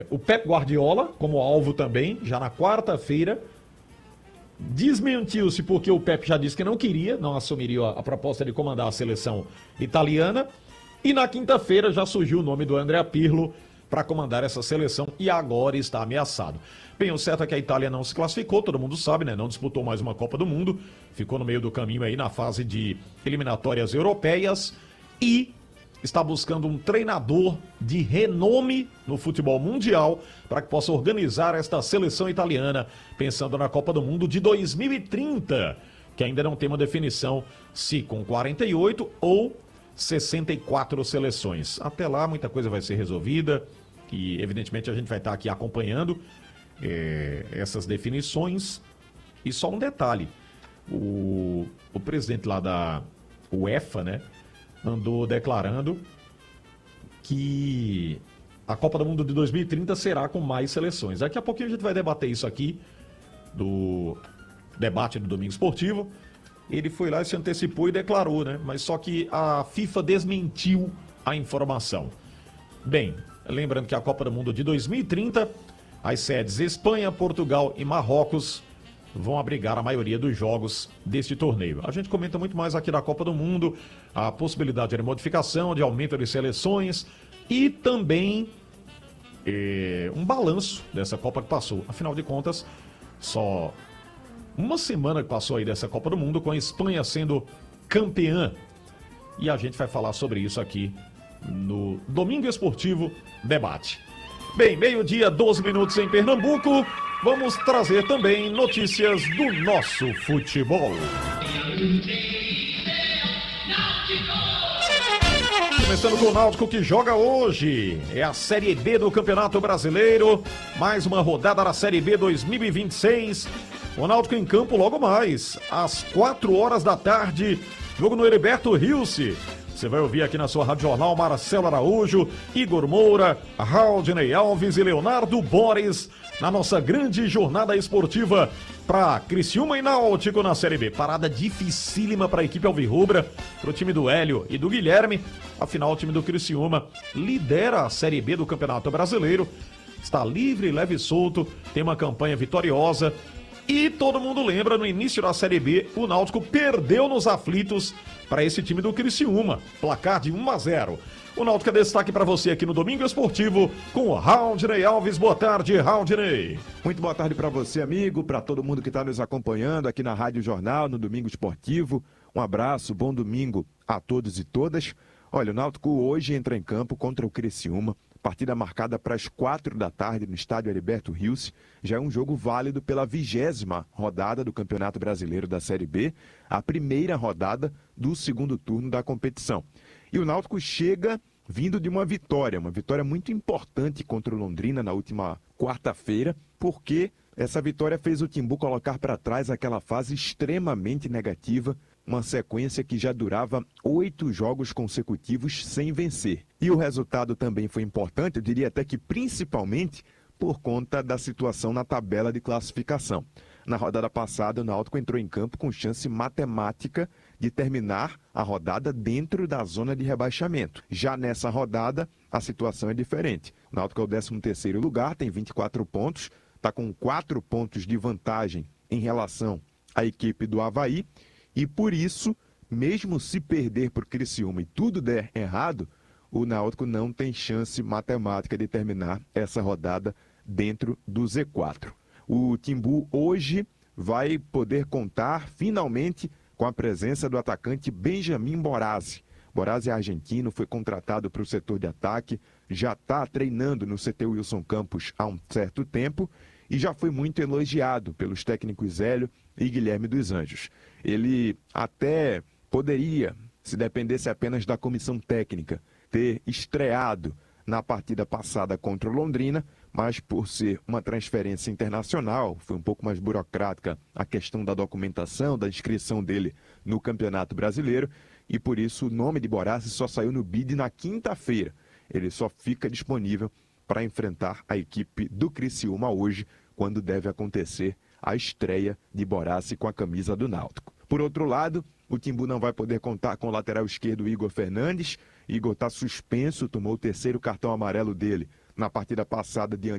o Pep Guardiola como alvo também, já na quarta-feira. Desmentiu-se porque o Pep já disse que não queria, não assumiria a proposta de comandar a seleção italiana. E na quinta-feira já surgiu o nome do Andrea Pirlo para comandar essa seleção e agora está ameaçado. Bem, o certo é que a Itália não se classificou, todo mundo sabe, né? Não disputou mais uma Copa do Mundo, ficou no meio do caminho aí na fase de eliminatórias europeias e está buscando um treinador de renome no futebol mundial para que possa organizar esta seleção italiana, pensando na Copa do Mundo de 2030, que ainda não tem uma definição se com 48 ou 64 seleções. Até lá muita coisa vai ser resolvida e evidentemente a gente vai estar aqui acompanhando essas definições. E só um detalhe, o presidente lá da UEFA, né, andou declarando que a Copa do Mundo de 2030 será com mais seleções. Daqui a pouquinho a gente vai debater isso aqui, do debate do Domingo Esportivo. Ele foi lá e se antecipou e declarou, né? Mas só que a FIFA desmentiu a informação. Bem, lembrando que a Copa do Mundo de 2030, as sedes Espanha, Portugal e Marrocos vão abrigar a maioria dos jogos deste torneio. A gente comenta muito mais aqui da Copa do Mundo, a possibilidade de modificação, de aumento de seleções e também um balanço dessa Copa que passou. Afinal de contas, só uma semana que passou aí dessa Copa do Mundo, com a Espanha sendo campeã. E a gente vai falar sobre isso aqui no Domingo Esportivo Debate. Bem, meio-dia, 12 minutos em Pernambuco. Vamos trazer também notícias do nosso futebol. Começando com o Náutico, que joga hoje. É a Série B do Campeonato Brasileiro. Mais uma rodada da Série B 2026. O Náutico em campo logo mais, às 4 horas da tarde. Jogo no Heriberto Rilse. Você vai ouvir aqui na sua Rádio Jornal Marcelo Araújo, Igor Moura, Raudinei Alves e Leonardo Borges na nossa grande jornada esportiva para Criciúma e Náutico na Série B. Parada dificílima para a equipe alvirrubra, para o time do Hélio e do Guilherme. Afinal, o time do Criciúma lidera a Série B do Campeonato Brasileiro, está livre, leve e solto, tem uma campanha vitoriosa. E todo mundo lembra, no início da Série B, o Náutico perdeu nos aflitos para esse time do Criciúma, placar de 1-0. O Náutico é destaque para você aqui no Domingo Esportivo com o Raudinei Alves. Boa tarde, Raudinei. Muito boa tarde para você, amigo, para todo mundo que está nos acompanhando aqui na Rádio Jornal, no Domingo Esportivo. Um abraço, bom domingo a todos e todas. Olha, o Náutico hoje entra em campo contra o Criciúma. Partida marcada para as 4 da tarde no estádio Heriberto Rilse. Já é um jogo válido pela 20ª rodada do Campeonato Brasileiro da Série B, a primeira rodada do segundo turno da competição. E o Náutico chega vindo de uma vitória muito importante contra o Londrina na última quarta-feira, porque essa vitória fez o Timbu colocar para trás aquela fase extremamente negativa, uma sequência que já durava 8 jogos consecutivos sem vencer. E o resultado também foi importante, eu diria até que principalmente por conta da situação na tabela de classificação. Na rodada passada, o Náutico entrou em campo com chance matemática de terminar a rodada dentro da zona de rebaixamento. Já nessa rodada, a situação é diferente. O Náutico é o 13º lugar, tem 24 pontos, está com 4 pontos de vantagem em relação à equipe do Avaí. E por isso, mesmo se perder para o Criciúma e tudo der errado, o Náutico não tem chance matemática de terminar essa rodada dentro do Z4. O Timbu hoje vai poder contar finalmente com a presença do atacante Benjamin Borazzi. Borazzi é argentino, foi contratado para o setor de ataque, já está treinando no CT Wilson Campos há um certo tempo e já foi muito elogiado pelos técnicos Hélio e Guilherme dos Anjos. Ele até poderia, se dependesse apenas da comissão técnica, ter estreado na partida passada contra o Londrina, mas por ser uma transferência internacional, foi um pouco mais burocrática a questão da documentação, da inscrição dele no Campeonato Brasileiro, e por isso o nome de Borazzi só saiu no bid na quinta-feira. Ele só fica disponível para enfrentar a equipe do Criciúma hoje, quando deve acontecer a estreia de Borazzi com a camisa do Náutico. Por outro lado, o Timbu não vai poder contar com o lateral esquerdo Igor Fernandes. Igor está suspenso, tomou o 3º cartão amarelo dele na partida passada diante